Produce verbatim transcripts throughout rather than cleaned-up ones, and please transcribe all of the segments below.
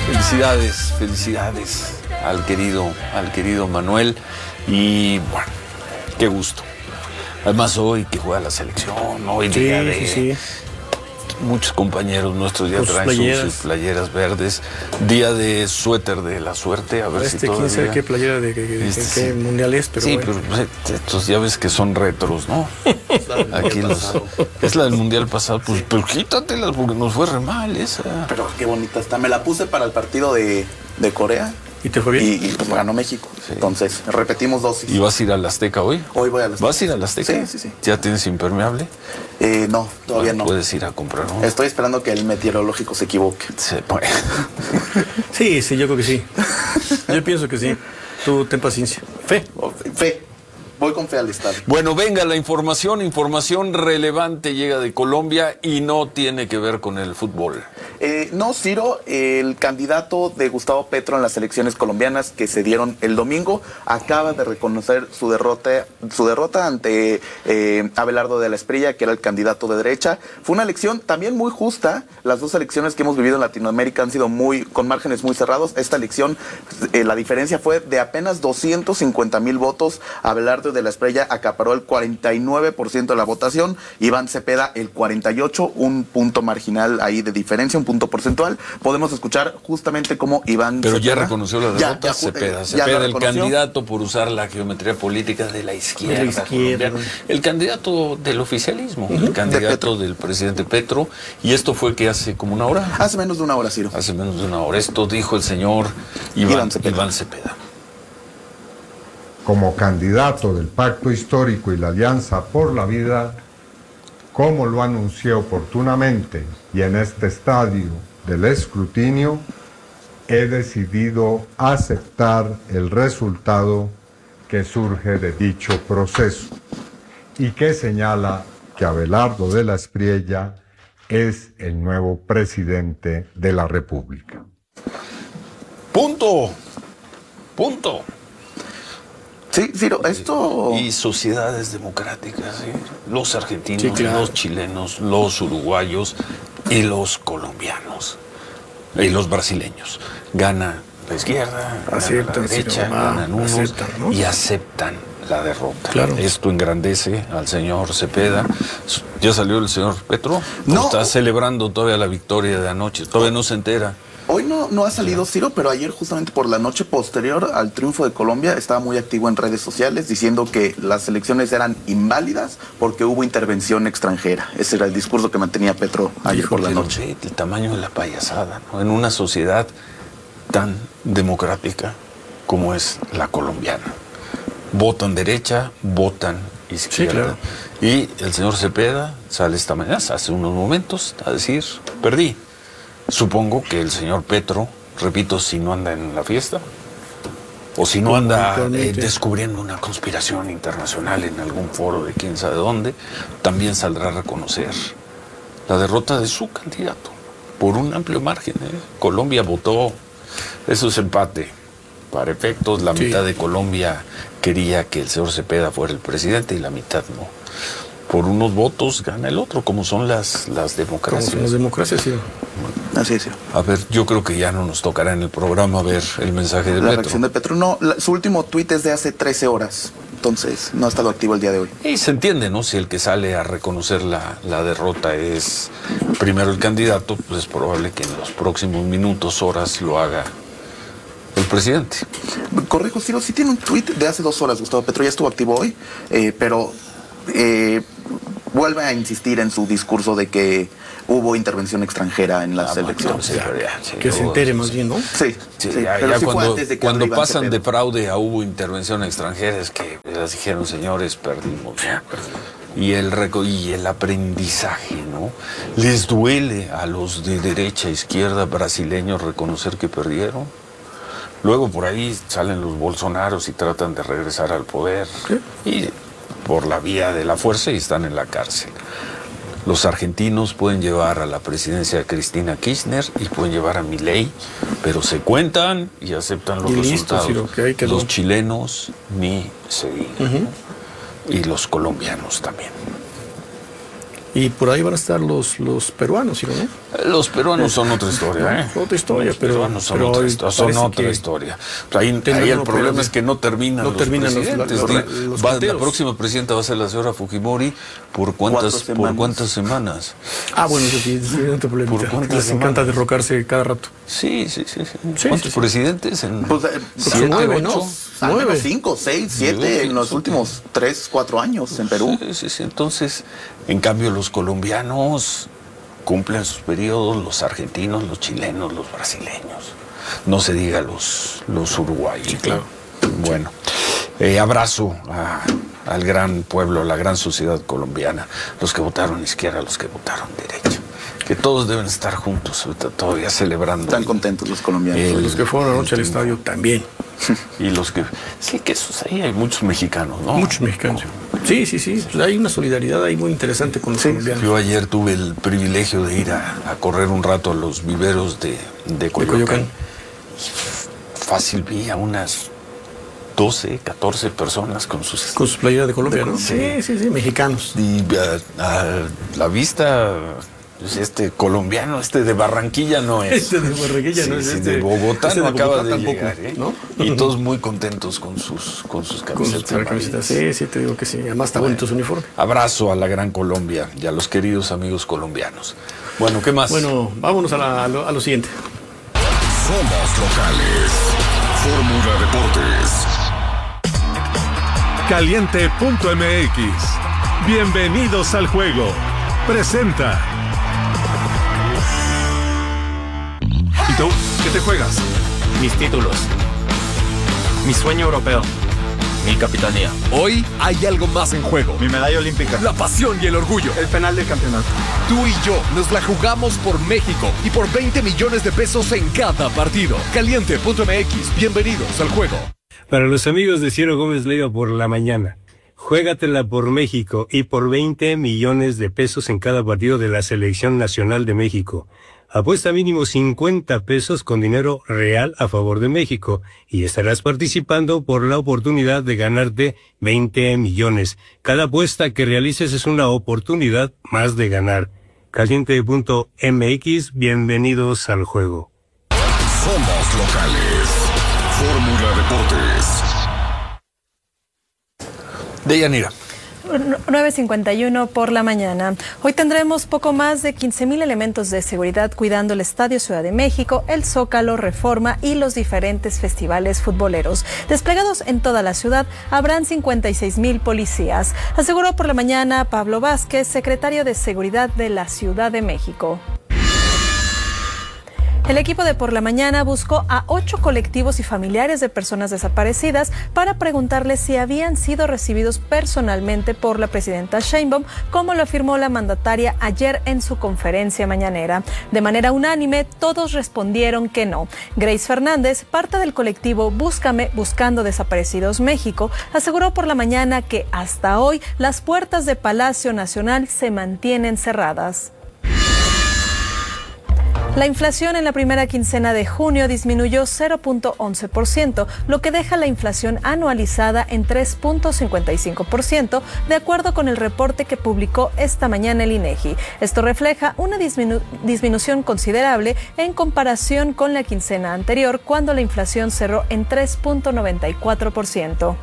Felicidades, felicidades al querido, al querido Manuel. Y bueno, qué gusto. Además hoy que juega la selección, hoy sí, día de... Sí, sí. Muchos compañeros nuestros ya Sus traen playeras. sus playeras verdes. Día de suéter de la suerte, a ver Este, si todavía... quién sabe qué playera de, de, de, Este, de sí. qué mundial es, pero sí, bueno. pero estos ya ves que son retros, ¿no? Aquí los... Es la del mundial pasado, pues, sí. Pero quítatelas porque nos fue re mal esa. Pero qué bonita está. Me la puse para el partido de, de Corea. ¿Y te fue bien? Y, y pues ganó México. Sí. Entonces, repetimos dosis. ¿Y vas a ir al Azteca hoy? Hoy voy al Azteca. ¿Vas a ir al Azteca? Sí, sí, sí. ¿Ya tienes impermeable? Eh, no, todavía bueno, no. Puedes ir a comprar uno. Estoy esperando que el meteorológico se equivoque. Sí, pues. sí, sí, yo creo que sí. Yo pienso que sí. Tú ten paciencia. Fe. Fe. Voy con fe al estadio. Bueno, venga la información. Información relevante llega de Colombia y no tiene que ver con el fútbol. Eh, no, Ciro, el candidato de Gustavo Petro en las elecciones colombianas que se dieron el domingo acaba de reconocer su derrota, su derrota ante eh, Abelardo de la Espriella, que era el candidato de derecha. Fue una elección también muy justa. Las dos elecciones que hemos vivido en Latinoamérica han sido muy con márgenes muy cerrados. Esta elección, eh, la diferencia fue de apenas doscientos cincuenta mil votos. Abelardo de la Espriella acaparó el cuarenta y nueve por ciento de la votación. Iván Cepeda el cuarenta y ocho por ciento, un punto marginal ahí de diferencia, un punto porcentual. Podemos escuchar justamente cómo Iván Pero Cepeda, ya reconoció la derrota. ya, ya, Cepeda, ya Cepeda el candidato por usar la geometría política de la izquierda, de la izquierda. el candidato del oficialismo, uh-huh. el candidato de del presidente Petro. Y esto fue que hace como una hora. Hace menos de una hora, Ciro. Hace menos de una hora. Esto dijo el señor Iván, Iván Cepeda. Iván Cepeda. Como candidato del Pacto Histórico y la Alianza por la Vida, como lo anuncié oportunamente y en este estadio del escrutinio, he decidido aceptar el resultado que surge de dicho proceso y que señala que Abelardo de la Espriella es el nuevo presidente de la República. Punto. Punto. Sí, Ciro, esto... Y sociedades democráticas, ¿sí? Los argentinos, sí, claro. los chilenos, los uruguayos y los colombianos. Y los brasileños. Gana la izquierda, aceptan, gana la derecha, Ciro, ganan unos aceptan, ¿no? y aceptan la derrota. Claro. Esto engrandece al señor Cepeda. ¿Ya salió el señor Petro? No. Está celebrando todavía la victoria de anoche. Todavía no se entera. Hoy no, no ha salido Ciro, pero ayer justamente por la noche posterior al triunfo de Colombia estaba muy activo en redes sociales diciendo que las elecciones eran inválidas porque hubo intervención extranjera. Ese era el discurso que mantenía Petro ayer por la noche. El tamaño de la payasada, ¿no? En una sociedad tan democrática como es la colombiana. Votan derecha, votan izquierda. Sí, claro. Y el señor Cepeda sale esta mañana, hace unos momentos, a decir, perdí. Supongo que el señor Petro, repito, si no anda en la fiesta, o si no anda eh, descubriendo una conspiración internacional en algún foro de quién sabe dónde, también saldrá a reconocer la derrota de su candidato, por un amplio margen. ¿eh? Colombia votó, eso es empate. Para efectos, la sí. mitad de Colombia quería que el señor Cepeda fuera el presidente y la mitad no. Por unos votos gana el otro, como son las, las democracias. Como son las democracias, sí. Bueno, así es, sí. A ver, yo creo que ya no nos tocará en el programa ver el mensaje de la Petro. reacción de Petro. No, la, su último tuit es de hace trece horas, entonces no ha estado activo el día de hoy. Y se entiende, ¿no? Si el que sale a reconocer la, la derrota es primero el candidato, pues es probable que en los próximos minutos, horas, lo haga el presidente. Corrijo, Ciro, sí tiene un tuit de hace dos horas, Gustavo Petro, ya estuvo activo hoy, eh, pero... Eh, vuelve a insistir en su discurso de que hubo intervención extranjera en las ah, elecciones. No, sí, ya, sí, que se entere más bien, ¿no? Sí, sí, sí ya, pero ya sí cuando, fue antes de que cuando Iván pasan Cepeda. de fraude a hubo intervención extranjera, es que les dijeron, señores, perdimos, ¿no? Y el, reco y el aprendizaje, ¿no? Les duele a los de derecha, izquierda, brasileños reconocer que perdieron. Luego por ahí salen los bolsonaros y tratan de regresar al poder. ¿Qué? Y por la vía de la fuerza y están en la cárcel. Los argentinos pueden llevar a la presidencia a Cristina Kirchner y pueden llevar a Milei, pero se cuentan y aceptan los y resultados. Listo, Ciro, que hay que los no. chilenos ni se digan, uh-huh. ¿no? Y los colombianos también. Y por ahí van a estar los, los peruanos, ¿sí, no? Los peruanos son otra historia, ¿eh? Otra historia, los pero... peruanos son pero otra, histo- son otra historia. Pero ahí, ahí el problema es que no terminan no los terminan los, presidentes. los, Di- los va- la planteos. próxima presidenta va a ser la señora Fujimori. ¿Por cuántas, Cuatro por semanas. cuántas semanas? Ah, bueno, eso sí, sí, no te problema. ¿Por cuántas Les encanta semanas? derrocarse cada rato. Sí, sí, sí. sí. Sí, ¿Cuántos sí, sí. presidentes? En Pues, eh, siete, nueve, ocho? ¿no? Al menos Nueve. cinco, seis, siete Sí, en los sí. últimos tres, cuatro años en Perú. Sí, sí, sí. Entonces, en cambio, los colombianos cumplen sus periodos, los argentinos, los chilenos, los brasileños. No se diga los, los uruguayos. Sí, claro. Bueno, eh, abrazo a- al gran pueblo, a la gran sociedad colombiana, los que votaron izquierda, los que votaron derecha. Que todos deben estar juntos, ahorita todavía celebrando. Están contentos los colombianos. El- Los que fueron anoche al estadio también. Y los que... Sí, que esos ahí hay muchos mexicanos, ¿no? Muchos mexicanos. Sí, sí, sí. Pues hay una solidaridad ahí muy interesante con los colombianos. Yo ayer tuve el privilegio de ir a, a correr un rato a los viveros de, de Coyoacán. Coyoacán. Fácil vi a unas doce, catorce personas con sus... Con sus playeras de Colombia, ¿no? Sí. Sí, sí, sí, mexicanos. Y a, a la vista, pues, este colombiano, este de Barranquilla no es. Este de Barranquilla Sí, no es, sí, este- de Bogotá este no de acaba Bogotá de tampoco, llegar, ¿eh? ¿no? Y todos muy contentos con sus, con sus Con sus camisetas. camisetas. amarillas. Sí, sí, te digo que sí. Además está bonito su uniforme. Abrazo a la gran Colombia y a los queridos amigos colombianos. Bueno, ¿qué más? Bueno, vámonos a, la- a lo, a lo siguiente. Somos locales. Fórmula Deportes. Caliente punto M X. Bienvenidos al juego. Presenta. ¿Y tú? ¿Qué te juegas? Mis títulos. Mi sueño europeo. Mi capitanía. Hoy hay algo más en juego. Mi medalla olímpica. La pasión y el orgullo. El penal del campeonato. Tú y yo nos la jugamos por México y por veinte millones de pesos en cada partido. Caliente punto M X. Bienvenidos al juego. Para los amigos de Ciro Gómez Leiva por la mañana, juégatela por México y por veinte millones de pesos en cada partido de la Selección Nacional de México. Apuesta mínimo cincuenta pesos con dinero real a favor de México y estarás participando por la oportunidad de ganarte veinte millones. Cada apuesta que realices es una oportunidad más de ganar. Caliente punto M X, bienvenidos al juego. Somos locales. Fórmula Deportes. Deyanira. nueve cincuenta y uno por la mañana. Hoy tendremos poco más de quince mil elementos de seguridad cuidando el Estadio Ciudad de México, el Zócalo, Reforma y los diferentes festivales futboleros. Desplegados en toda la ciudad, habrán cincuenta y seis mil policías, aseguró por la mañana Pablo Vázquez, secretario de Seguridad de la Ciudad de México. El equipo de Por la Mañana buscó a ocho colectivos y familiares de personas desaparecidas para preguntarles si habían sido recibidos personalmente por la presidenta Sheinbaum, como lo afirmó la mandataria ayer en su conferencia mañanera. De manera unánime, todos respondieron que no. Grace Fernández, parte del colectivo Búscame Buscando Desaparecidos México, aseguró por la mañana que hasta hoy las puertas de Palacio Nacional se mantienen cerradas. La inflación en la primera quincena de junio disminuyó cero punto once por ciento, lo que deja la inflación anualizada en tres punto cincuenta y cinco por ciento, de acuerdo con el reporte que publicó esta mañana el INEGI. Esto refleja una disminu- disminución considerable en comparación con la quincena anterior, cuando la inflación cerró en tres punto noventa y cuatro por ciento.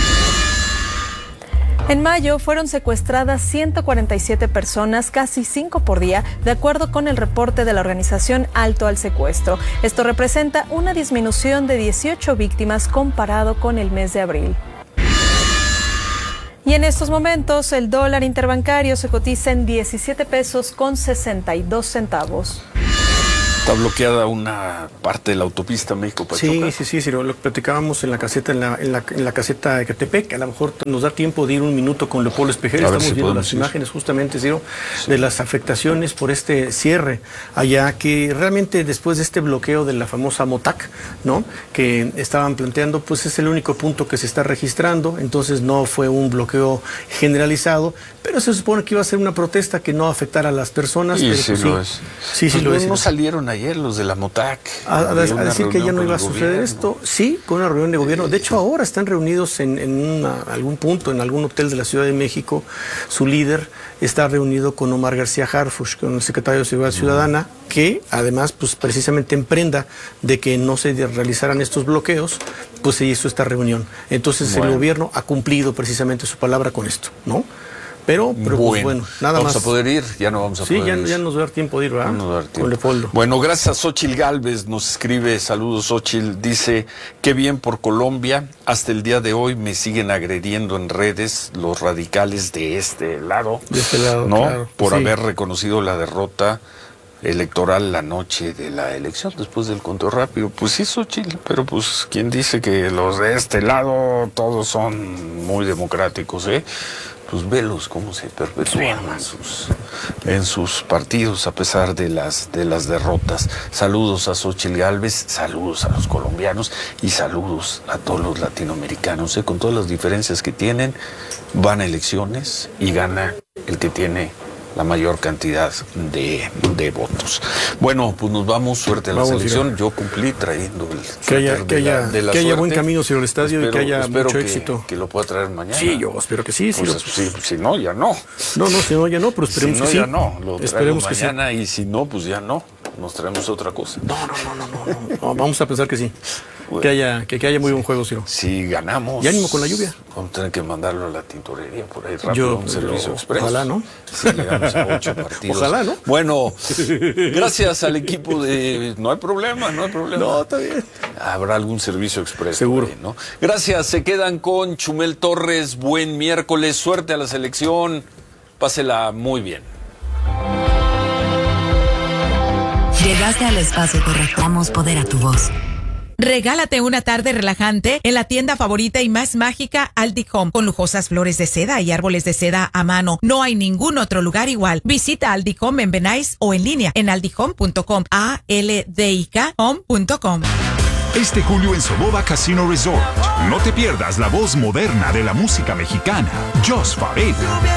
En mayo fueron secuestradas ciento cuarenta y siete personas, casi cinco por día, de acuerdo con el reporte de la organización Alto al Secuestro. Esto representa una disminución de dieciocho víctimas comparado con el mes de abril. Y en estos momentos el dólar interbancario se cotiza en diecisiete pesos con sesenta y dos centavos. Está bloqueada una parte de la autopista México-Pachuca. Sí, sí, sí, sí, lo que platicábamos en la caseta, en la, en la, en la caseta de Catepec. A lo mejor nos da tiempo de ir un minuto con Leopoldo Espejel. A ver Estamos si viendo podemos las ir. imágenes justamente, Ciro, de las afectaciones por este cierre allá, que realmente después de este bloqueo de la famosa MOTAC, ¿no?, que estaban planteando, pues es el único punto que se está registrando. Entonces no fue un bloqueo generalizado, pero se supone que iba a ser una protesta que no afectara a las personas. Y pero sí pues lo es. Sí, sí Pues lo no, es. no salieron ayer los de la MOTAC. A, a, a decir que ya no iba a suceder esto. Sí, con una reunión de gobierno. De hecho, ahora están reunidos en, en una, algún punto, en algún hotel de la Ciudad de México. Su líder está reunido con Omar García Harfuch, con el secretario de Seguridad Ciudadana, que además, pues precisamente en prenda de que no se realizaran estos bloqueos, pues se hizo esta reunión. Entonces bueno. el gobierno ha cumplido precisamente su palabra con esto, ¿no? Pero, pero bueno, pues bueno, nada vamos más. ¿Vamos a poder ir? Ya no vamos a sí, poder ya, ir. Sí, ya nos va a dar tiempo de ir, ¿verdad? No nos va a dar tiempo. Con Leopoldo. Bueno, gracias a Xochitl Gálvez, nos escribe, saludos Xochitl, dice, qué bien por Colombia, hasta el día de hoy me siguen agrediendo en redes los radicales de este lado. De este lado, ¿no? claro. Por sí. haber reconocido la derrota electoral la noche de la elección, después del conteo rápido. Pues sí, Xochitl, pero pues, ¿quién dice que los de este lado todos son muy democráticos, eh? Pues velos cómo se perpetúan en sus, en sus partidos a pesar de las, de las derrotas. Saludos a Xochitl Gálvez, saludos a los colombianos y saludos a todos los latinoamericanos. ¿eh? Con todas las diferencias que tienen, van a elecciones y gana el que tiene la mayor cantidad de, de votos. Bueno, pues nos vamos, suerte a la vamos, selección. Mira. Yo cumplí trayendo el que haya, de que haya, la, de la que haya suerte. buen camino hacia el estadio espero, y que haya mucho que, éxito. Que lo pueda traer mañana. Sí, yo espero que sí. Pues, sí si, si no, ya no. No, no, si no, ya no, pero esperemos si no, que sí. ya no, lo esperemos que mañana sí. Y si no, pues ya no. Nos traemos otra cosa. No, no, no, no, no. no, no vamos a pensar que sí. Bueno, que haya, que, que haya muy sí. buen juego, Ciro. Si ganamos. Y ánimo con la lluvia. Vamos a tener que mandarlo a la tintorería por ahí rápido, yo, un servicio yo, expreso. Ojalá, ¿no? Si llegamos a ocho partidos. Ojalá, ¿no? Bueno, gracias al equipo de... No hay problema, no hay problema. No, está bien. Habrá algún servicio expreso. Seguro. Ahí, ¿no? Gracias, se quedan con Chumel Torres. Buen miércoles, suerte a la selección. Pásela muy bien. Llegaste al espacio correcto. Damos poder a tu voz. Regálate una tarde relajante en la tienda favorita y más mágica Aldi Home, con lujosas flores de seda y árboles de seda a mano. No hay ningún otro lugar igual. Visita Aldi Home en Benais o en línea en aldi home punto com, A L D I K home punto com. Este julio en Soboba Casino Resort, no te pierdas la voz moderna de la música mexicana, Jos Favela.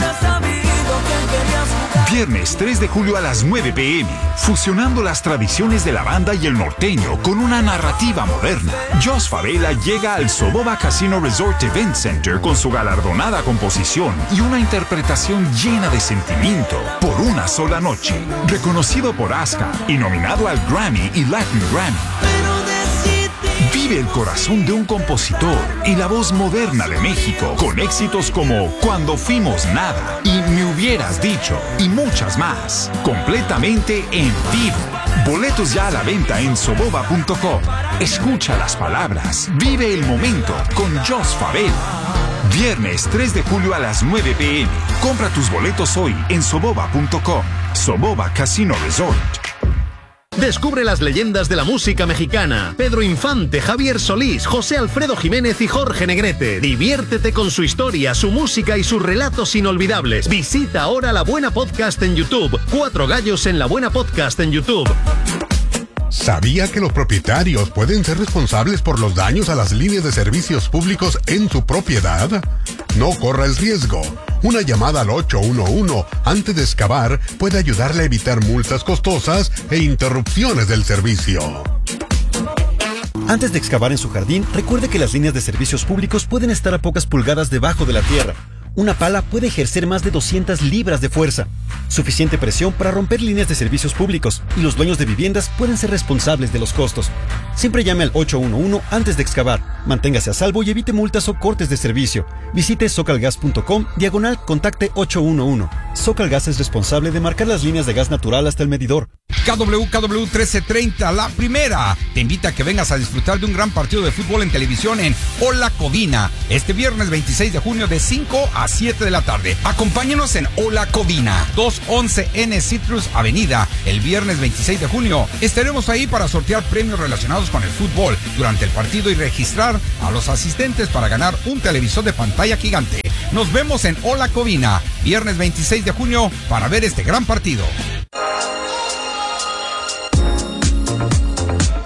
Viernes tres de julio a las nueve pe eme, fusionando las tradiciones de la banda y el norteño con una narrativa moderna. Jos Favela llega al Soboba Casino Resort Event Center con su galardonada composición y una interpretación llena de sentimiento por una sola noche. Reconocido por ASCA y nominado al Grammy y Latin Grammy. Vive el corazón de un compositor y la voz moderna de México con éxitos como Cuando Fuimos Nada y Me Hubieras Dicho y muchas más, completamente en vivo. Boletos ya a la venta en soboba punto com. Escucha las palabras, vive el momento con Jos Favela. Viernes tres de julio a las nueve pe eme. Compra tus boletos hoy en soboba punto com. Soboba Casino Resort. Descubre las leyendas de la música mexicana. Pedro Infante, Javier Solís, José Alfredo Jiménez y Jorge Negrete. Diviértete con su historia, su música y sus relatos inolvidables. Visita ahora La Buena Podcast en YouTube. Cuatro gallos en La Buena Podcast en YouTube. ¿Sabía que los propietarios pueden ser responsables por los daños a las líneas de servicios públicos en su propiedad? No corra el riesgo. Una llamada al ocho uno uno antes de excavar puede ayudarle a evitar multas costosas e interrupciones del servicio. Antes de excavar en su jardín, recuerde que las líneas de servicios públicos pueden estar a pocas pulgadas debajo de la tierra. Una pala puede ejercer más de doscientas libras de fuerza, suficiente presión para romper líneas de servicios públicos, y los dueños de viviendas pueden ser responsables de los costos. Siempre llame al ocho uno uno antes de excavar. Manténgase a salvo y evite multas o cortes de servicio. Visite socalgas punto com, diagonal contacte ocho uno uno. Socalgas es responsable de marcar las líneas de gas natural hasta el medidor. K W K W trece treinta, la primera, te invita a que vengas a disfrutar de un gran partido de fútbol en televisión en Hola Covina, este viernes veintiséis de junio de cinco a siete de la tarde. Acompáñenos en Hola Covina, doscientos once N Citrus Avenida, el viernes veintiséis de junio. Estaremos ahí para sortear premios relacionados con el fútbol durante el partido y registrar a los asistentes para ganar un televisor de pantalla gigante. Nos vemos en Hola Covina, viernes veintiséis de junio, para ver este gran partido.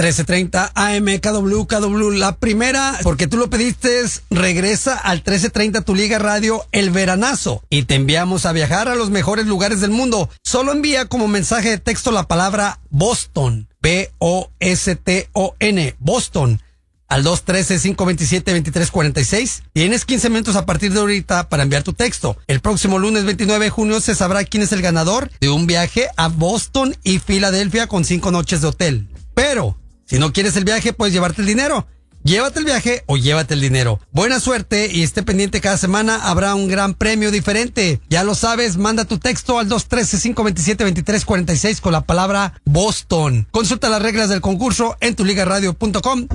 trece treinta A M K W K W. La primera, porque tú lo pediste, regresa al trece treinta Tu Liga Radio El Veranazo y te enviamos a viajar a los mejores lugares del mundo. Solo envía como mensaje de texto la palabra Boston, B O S T O N, Boston, al dos uno tres, cinco dos siete, dos tres cuatro seis. Tienes quince minutos a partir de ahorita para enviar tu texto. El próximo lunes veintinueve de junio se sabrá quién es el ganador de un viaje a Boston y Filadelfia con cinco noches de hotel. Pero, si no quieres el viaje, puedes llevarte el dinero. Llévate el viaje o llévate el dinero. Buena suerte y esté pendiente, cada semana habrá un gran premio diferente. Ya lo sabes, manda tu texto al dos uno tres, cinco dos siete, dos tres cuatro seis con la palabra Boston. Consulta las reglas del concurso en tu liga radio punto com.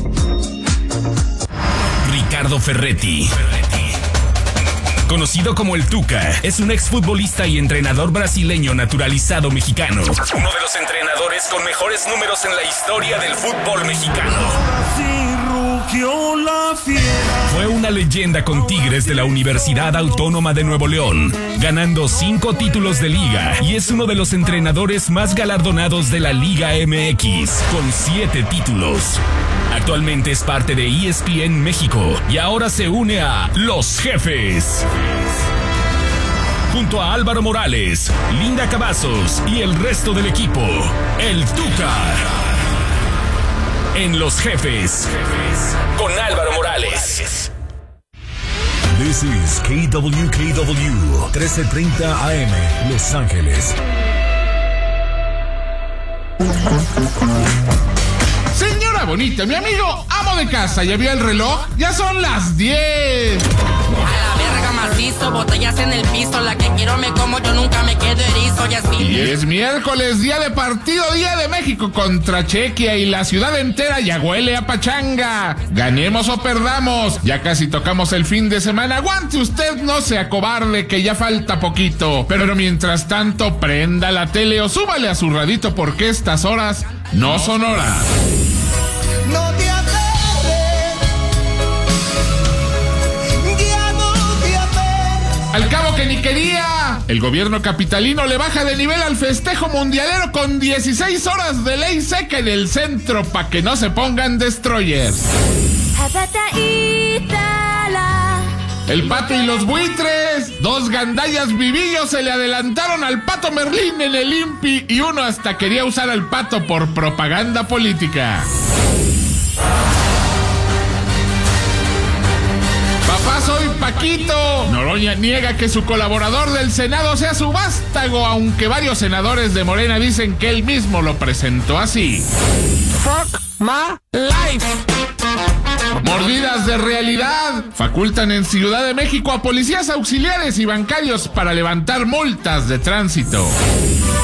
Ricardo Ferretti, conocido como el Tuca, es un exfutbolista y entrenador brasileño naturalizado mexicano. Uno de los entrenadores con mejores números en la historia del fútbol mexicano. Fue una leyenda con Tigres de la Universidad Autónoma de Nuevo León, ganando cinco títulos de liga, y es uno de los entrenadores más galardonados de la Liga M X, con siete títulos. Actualmente es parte de E S P N México y ahora se une a Los Jefes. Junto a Álvaro Morales, Linda Cavazos y el resto del equipo, el Tuca. En Los Jefes, con Álvaro Morales. This is K W K W, trece treinta A M, Los Ángeles. Señora bonita, mi amigo amo de casa, ¿ya vio el reloj? Ya son las diez. A la verga macizo, botellas en el piso, la que quiero me como, yo nunca me quedo erizo y así. Y es miércoles, día de partido, día de México contra Chequia y la ciudad entera ya huele a pachanga. Ganemos o perdamos, ya casi tocamos el fin de semana, aguante usted, no se acobarde que ya falta poquito. Pero mientras tanto, prenda la tele o súbale a su radito porque estas horas no son horas. No te Al cabo que ni quería. El gobierno capitalino le baja de nivel al festejo mundialero con dieciséis horas de ley seca en el centro para que no se pongan destroyers. El pato y los buitres, dos gandallas vivillos se le adelantaron al pato Merlín en el INPI y uno hasta quería usar al pato por propaganda política. Papá, soy Paquito. Noroña niega que su colaborador del Senado sea su vástago, aunque varios senadores de Morena dicen que él mismo lo presentó así. Fuck my life. Mordidas de realidad. Facultan en Ciudad de México a policías auxiliares y bancarios para levantar multas de tránsito.